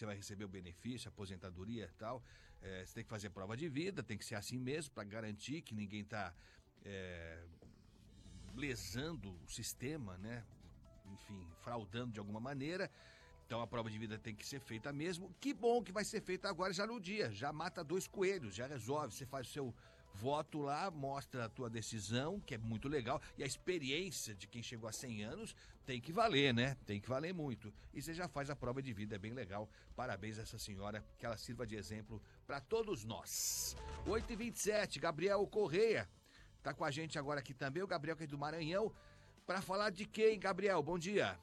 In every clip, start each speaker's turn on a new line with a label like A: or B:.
A: você vai receber o benefício, a aposentadoria e tal. Você tem que fazer prova de vida, tem que ser assim mesmo, para garantir que ninguém está lesando o sistema, né? Enfim, fraudando de alguma maneira. Então a prova de vida tem que ser feita mesmo. Que bom que vai ser feita agora já no dia. Já mata 2 coelhos, já resolve. Você faz o seu voto lá, mostra a tua decisão, que é muito legal. E a experiência de quem chegou a 100 anos tem que valer, né? Tem que valer muito. E você já faz a prova de vida, é bem legal. Parabéns a essa senhora, que ela sirva de exemplo para todos nós. 8h27, Gabriel Correia tá com a gente agora aqui também. O Gabriel, que é do Maranhão. Para falar de quem, Gabriel? Bom dia.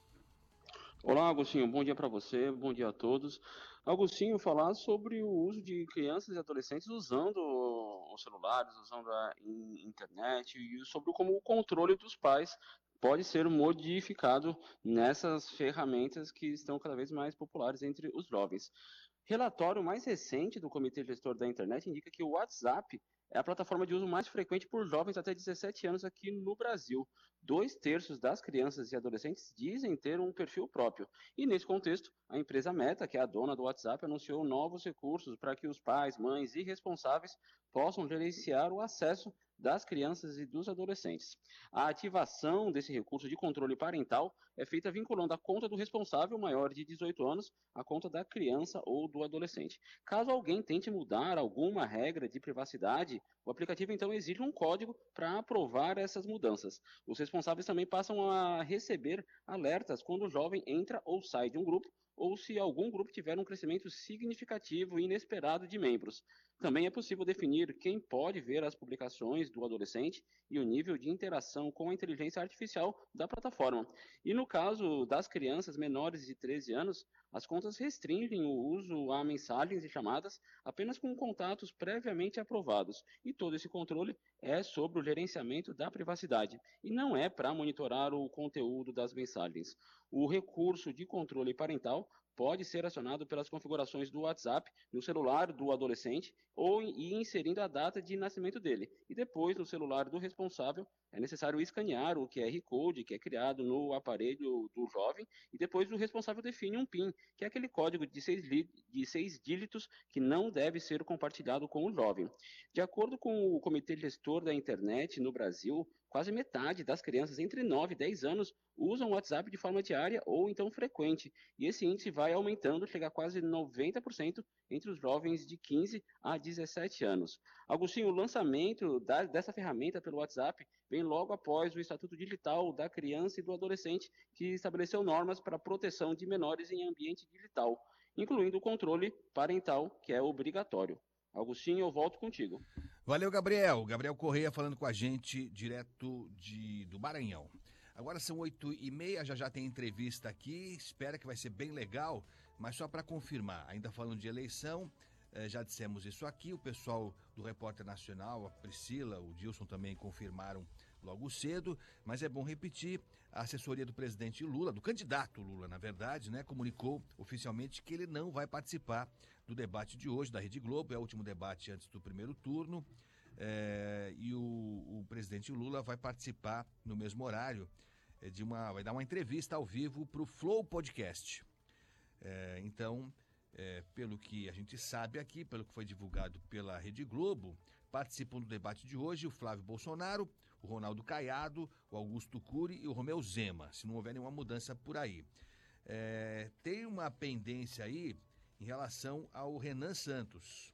B: Olá, Agostinho, bom dia para você, bom dia a todos. Agostinho, falar sobre o uso de crianças e adolescentes usando os celulares, usando a internet e sobre como o controle dos pais pode ser modificado nessas ferramentas que estão cada vez mais populares entre os jovens. Relatório mais recente do Comitê Gestor da Internet indica que o WhatsApp é a plataforma de uso mais frequente por jovens até 17 anos aqui no Brasil. 2/3 das crianças e adolescentes dizem ter um perfil próprio. E nesse contexto, a empresa Meta, que é a dona do WhatsApp, anunciou novos recursos para que os pais, mães e responsáveis possam gerenciar o acesso das crianças e dos adolescentes. A ativação desse recurso de controle parental é feita vinculando a conta do responsável maior de 18 anos à conta da criança ou do adolescente. Caso alguém tente mudar alguma regra de privacidade, o aplicativo então exige um código para aprovar essas mudanças. Os responsáveis também passam a receber alertas quando o jovem entra ou sai de um grupo ou se algum grupo tiver um crescimento significativo e inesperado de membros. Também é possível definir quem pode ver as publicações do adolescente e o nível de interação com a inteligência artificial da plataforma. E no caso das crianças menores de 13 anos, as contas restringem o uso a mensagens e chamadas apenas com contatos previamente aprovados. E todo esse controle é sobre o gerenciamento da privacidade e não é para monitorar o conteúdo das mensagens. O recurso de controle parental pode ser acionado pelas configurações do WhatsApp no celular do adolescente ou inserindo a data de nascimento dele. E depois, no celular do responsável, é necessário escanear o QR Code que é criado no aparelho do jovem e depois o responsável define um PIN, que é aquele código de 6 dígitos que não deve ser compartilhado com o jovem. De acordo com o Comitê Gestor da Internet no Brasil, quase metade das crianças entre 9 e 10 anos usam o WhatsApp de forma diária ou então frequente, e esse índice vai aumentando, chega a quase 90% entre os jovens de 15 a 17 anos. Agostinho, o lançamento dessa ferramenta pelo WhatsApp vem logo após o Estatuto Digital da Criança e do Adolescente, que estabeleceu normas para a proteção de menores em ambiente digital, incluindo o controle parental, que é obrigatório. Agostinho, eu volto contigo.
A: Valeu, Gabriel. Gabriel Correia falando com a gente direto do Maranhão. Agora são 8h30, já tem entrevista aqui, espera que vai ser bem legal, mas só para confirmar, ainda falando de eleição, já dissemos isso aqui, o pessoal do Repórter Nacional, a Priscila, o Dilson também confirmaram logo cedo, mas é bom repetir, a assessoria do presidente Lula, do candidato Lula, na verdade, né, comunicou oficialmente que ele não vai participar do debate de hoje da Rede Globo, é o último debate antes do primeiro turno, e o presidente Lula vai participar no mesmo horário, vai dar uma entrevista ao vivo para o Flow Podcast. Então, pelo que a gente sabe aqui, pelo que foi divulgado pela Rede Globo, participam do debate de hoje o Flávio Bolsonaro, o Ronaldo Caiado, o Augusto Cury e o Romeu Zema, se não houver nenhuma mudança por aí. Tem uma pendência aí em relação ao Renan Santos,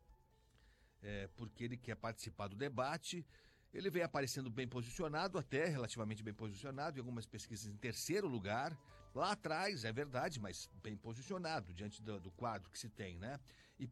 A: porque ele quer participar do debate. Ele vem aparecendo bem posicionado, até relativamente bem posicionado, em algumas pesquisas em terceiro lugar. Lá atrás, é verdade, mas bem posicionado diante do quadro que se tem, né? E